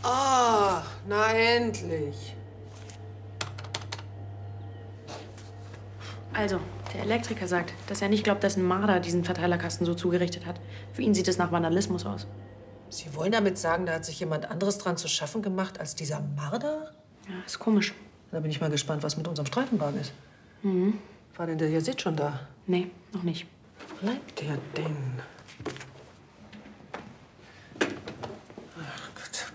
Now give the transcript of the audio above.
Ah, na endlich. Also, der Elektriker sagt, dass er nicht glaubt, dass ein Marder diesen Verteilerkasten so zugerichtet hat. Für ihn sieht es nach Vandalismus aus. Sie wollen damit sagen, da hat sich jemand anderes dran zu schaffen gemacht als dieser Marder? Ja, ist komisch. Da bin ich mal gespannt, was mit unserem Streifenwagen ist. War denn der jetzt schon da? Nee, noch nicht. Wo bleibt der denn?